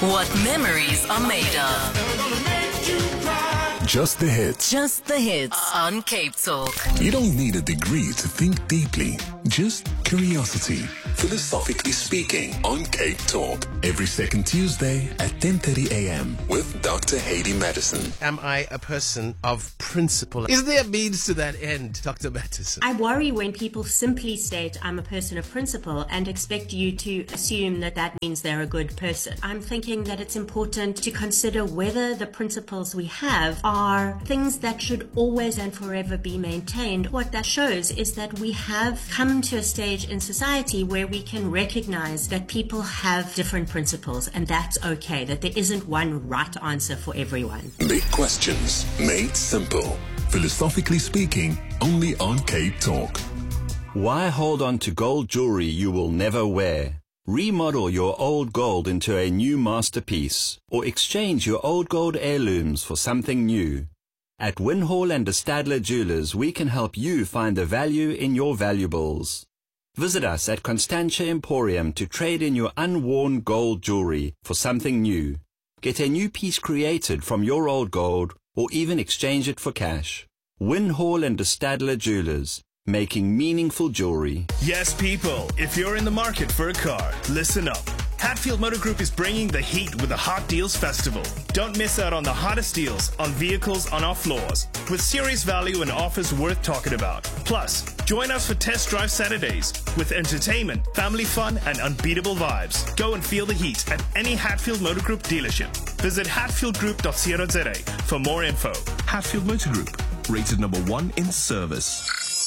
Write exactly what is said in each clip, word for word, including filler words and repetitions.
What memories are made of. Just the hits. Just the hits on Cape Talk. You don't need a degree to think deeply. Just curiosity. Philosophically speaking on Cape Talk. Every second Tuesday at ten thirty a.m. with Doctor Haydee Madison. Am I a person of principle? Is there a means to that end, Doctor Madison? I worry when people simply state, I'm a person of principle, and expect you to assume that that means they're a good person. I'm thinking that it's important to consider whether the principles we have are things that should always and forever be maintained. What that shows is that we have come to a stage in society where we can recognize that people have different principles, and that's okay, that there isn't one right answer for everyone. Big questions made simple. Philosophically speaking, only on Cape Talk. Why hold on to gold jewelry you will never wear? Remodel your old gold into a new masterpiece, or exchange your old gold heirlooms for something new. At Winhall and de Stadler Jewelers, we can help you find the value in your valuables. Visit us at Constantia Emporium to trade in your unworn gold jewelry for something new. Get a new piece created from your old gold, or even exchange it for cash. Winhall and de Stadler Jewelers, making meaningful jewelry. Yes, people, if you're in the market for a car, listen up. Hatfield Motor Group is bringing the heat with the Hot Deals Festival. Don't miss out on the hottest deals on vehicles on our floors, with serious value and offers worth talking about. Plus, join us for Test Drive Saturdays with entertainment, family fun, and unbeatable vibes. Go and feel the heat at any Hatfield Motor Group dealership. Visit hatfield group dot co dot za for more info. Hatfield Motor Group, rated number one in service.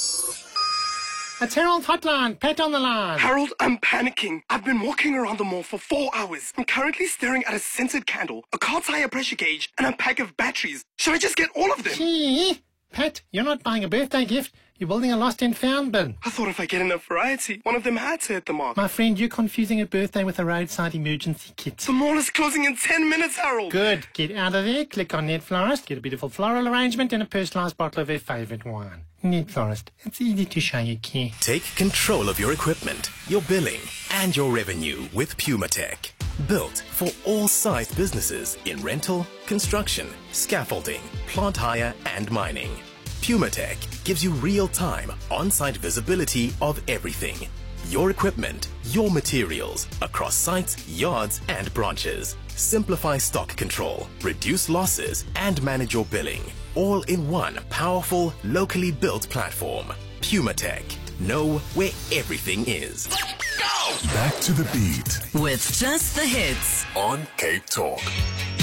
It's Harold's hotline. Pet on the line. Harold, I'm panicking. I've been walking around the mall for four hours. I'm currently staring at a scented candle, a car tire pressure gauge, and a pack of batteries. Should I just get all of them? Gee, Pat, you're not buying a birthday gift. You're building a lost and found bin. I thought if I get enough variety, one of them had to hit the mark. My friend, you're confusing a birthday with a roadside emergency kit. The mall is closing in ten minutes, Harold. Good. Get out of there, click on Net Florist, get a beautiful floral arrangement and a personalised bottle of her favourite wine. Net Florist. It's easy to show you care. Take control of your equipment, your billing, and your revenue with PumaTech. Built for all size businesses in rental, construction, scaffolding, plant hire, and mining. PumaTech gives you real-time, on-site visibility of everything. Your equipment, your materials, across sites, yards, and branches. Simplify stock control, reduce losses, and manage your billing. All in one powerful, locally built platform. PumaTech. Know where everything is. Back to the beat with Just the Hits on Cape Talk.